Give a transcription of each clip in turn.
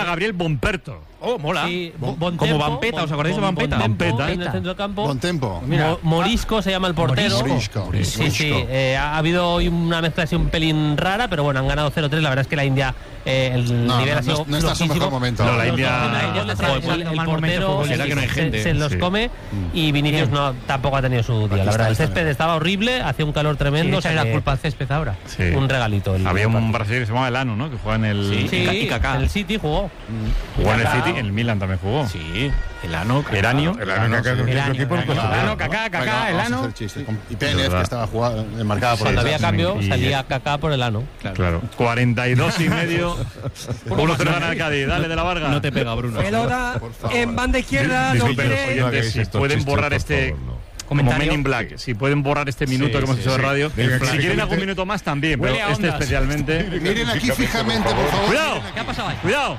llama Gabriel Bonperto. Oh, mola. Sí, como Vampeta, ¿os acordáis de Vampeta? Vampeta. En el centro del campo. Buen tempo. Morisco se llama el portero. Morisco. Sí. Ha habido hoy una mezcla así un pelín rara, pero bueno, han ganado 0-3. La verdad es que la India, el nivel ha sido no está en su mejor momento. No, la India... El portero será que no hay gente. se los come y Vinicius tampoco ha tenido su día. La verdad, el césped estaba horrible, hacía un calor tremendo. Echarle la culpa al césped ahora. Sí. Un regalito. Había un brasileño que se llamaba Elano, ¿no? Que juega en el... y Kaká. El City jugó. Jugó en el City, en el Milan también jugó. Sí, Elano, Eranio. Elano, Kaká, Elano. Y Pérez, que estaba jugando, marcada por Cuando el había cambio, salía Kaká por el ano. Claro. 42,5. 1-0 gana el Cádiz. Dale, de la Varga. No te pega, Bruno. Pelota en banda izquierda. Disculpen los quiere... oyentes, si pueden borrar este... Como Men in Black, si pueden borrar este minuto que hemos hecho de radio. Si quieren algún minuto más también, pero este especialmente. Miren aquí fijamente, por favor. Cuidado, ¿Qué ha pasado ahí? cuidado.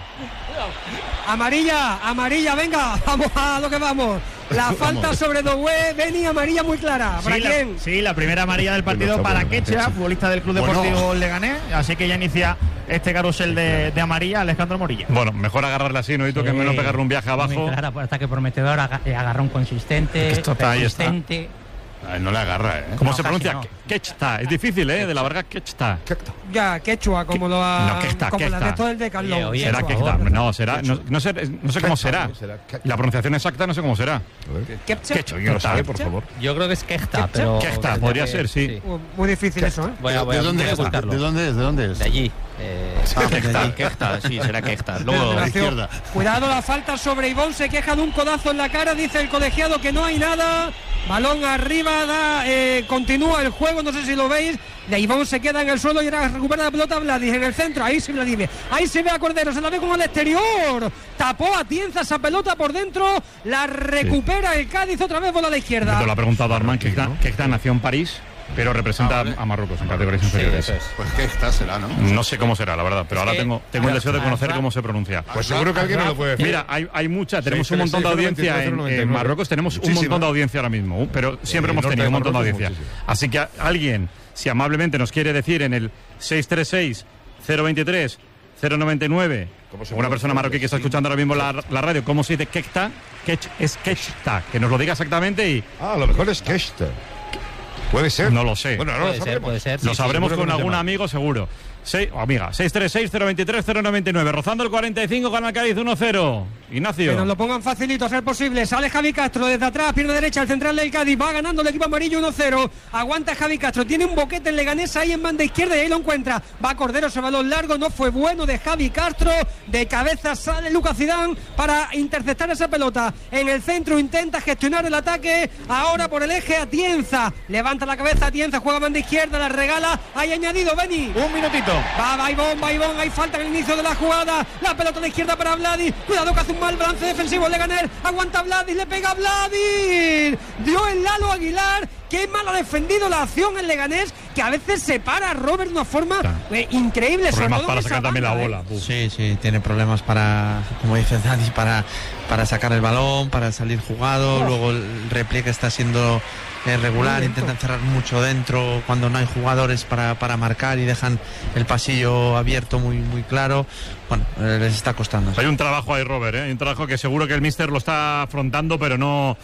Amarilla, venga, vamos a lo que vamos. La falta sobre Doué, Beni, amarilla muy clara. ¿Para quién? Sí, la primera amarilla del partido para Quechua, futbolista del Club Deportivo Leganés. Así que ya inicia este carrusel de amarilla Alejandro Morilla. Bueno, mejor agarrarla así, ¿no? Y tú que menos pegarle un viaje abajo. Muy clara, ataque prometedor, agarrón consistente, Esto está ahí, persistente. Ay, no le agarra, ¿eh? ¿Cómo No, se pronuncia? casi Quechta. Es difícil, ¿eh? De la Varga, Quechta. Ya, quechua, como lo ha. No, quechta, como quechta. la de todo el decalón. Oye, Será por Quechta. favor. No, será. No sé cómo será. La pronunciación exacta no sé cómo será. Quechta, yo lo sabe, por favor. Yo creo que es Quechta, pero... Quechta, podría ser, sí. Muy difícil eso, ¿eh? Voy a ¿De dónde es? buscarlo. ¿De dónde es? De allí. Quechta, sí, será Quechta. Luego a la izquierda. Cuidado, la falta sobre Ivón, se queja de un codazo en la cara, dice el colegiado que no hay nada. Balón arriba, continúa el juego, no sé si lo veis. De Ivón se queda en el suelo y ahora recupera la pelota Vladis en el centro. Ahí sí Vladimir. Ahí se ve a Cordero, se la ve con el exterior. Tapó a Tienza esa pelota por dentro. La recupera el Cádiz otra vez bola a la izquierda. Te lo ha preguntado Armand, Quechta nació en París, pero representa a Marruecos en categorías inferiores. Pues que esta será, ¿no? No sé cómo será, la verdad, pero ahora tengo el deseo de conocer cómo se pronuncia. Pues seguro que alguien no lo puede decir. Mira, hay mucha, tenemos un montón de audiencia en Marruecos, tenemos un montón de audiencia ahora mismo, pero siempre hemos tenido un montón de audiencia. Así que alguien, si amablemente nos quiere decir en el 636-023-099, una persona marroquí que está escuchando ahora mismo la radio, ¿cómo se dice Quechta? Es Quechta, que nos lo diga exactamente y... A lo mejor es Quechta. Puede ser. No lo sé. Bueno, no lo sabremos. Puede ser. Lo sabremos con algún amigo. amigo seguro. Amiga, 636-023-099. Rozando el 45, gana el Cádiz 1-0. Ignacio. Que nos lo pongan facilito a ser posible. Sale Javi Castro desde atrás, pierna derecha, el central del Cádiz. Va ganando el equipo amarillo 1-0. Aguanta Javi Castro. Tiene un boquete en Leganés ahí en banda izquierda y ahí lo encuentra. Va Cordero, se balón largo. No fue bueno de Javi Castro. De cabeza sale Lucas Zidane para interceptar esa pelota. En el centro intenta gestionar el ataque. Ahora por el eje Atienza. Levanta la cabeza Atienza, juega banda izquierda, la regala. Hay añadido Beni. Un minutito. Va Ivón, hay falta en el inicio de la jugada. La pelota a la izquierda para Vladis. Cuidado que hace un mal balance defensivo Leganés. Aguanta Vladis, le pega Vladis. Dio el Lalo Aguilar. Qué mal ha defendido la acción en Leganés, que a veces se para a Robert de una forma increíble. Problemas sobre todo para en esa sacar también la banda, bola. Sí, tiene problemas para, como dice Dani, para sacar el balón, para salir jugado. Luego el repliegue está siendo regular, intentan cerrar mucho dentro cuando no hay jugadores para marcar y dejan el pasillo abierto muy claro. Bueno, les está costando. Hay un trabajo ahí, Robert, hay un trabajo que seguro que el míster lo está afrontando, pero no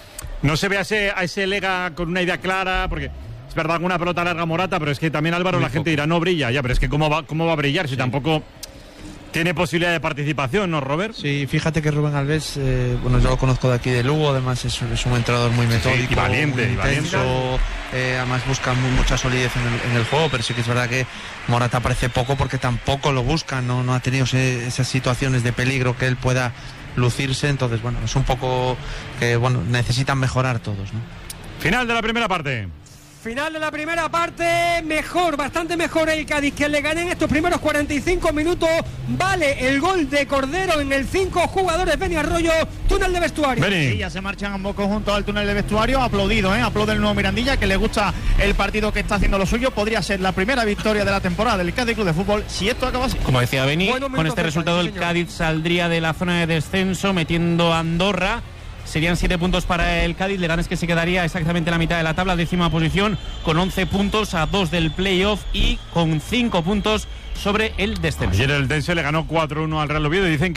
se ve a ese Lega con una idea clara, porque es verdad, alguna pelota larga Morata, pero es que también Álvaro, la gente dirá, no brilla, ya, pero es que cómo va a brillar si tampoco tiene posibilidad de participación, ¿no, Robert? Sí, fíjate que Rubén Alves, bueno, yo lo conozco de aquí de Lugo, además es un entrenador muy metódico, y valiente, muy intenso, además busca mucha solidez en el juego, pero sí que es verdad que Morata aparece poco porque tampoco lo busca, no ha tenido esas situaciones de peligro que él pueda lucirse, entonces bueno, es un poco que bueno, necesitan mejorar todos, ¿no? Final de la primera parte. Final de la primera parte, bastante mejor el Cádiz que le gané en estos primeros 45 minutos. Vale el gol de Cordero en el 5 jugadores. Beni Arroyo, túnel de vestuario. Sí, ya se marchan ambos conjuntos al túnel de vestuario. Aplaudido, aplaude el nuevo Mirandilla, que le gusta el partido que está haciendo lo suyo. Podría ser la primera victoria de la temporada del Cádiz Club de Fútbol si esto acaba así. Como decía Beni, con este resultado el Cádiz saldría de la zona de descenso metiendo a Andorra. Serían 7 puntos para el Cádiz. Leganés que se quedaría exactamente en la mitad de la tabla, 10ª posición, con 11 puntos a 2 del playoff y con 5 puntos sobre el descenso. Ayer el Dense le ganó 4-1 al Real Oviedo y dicen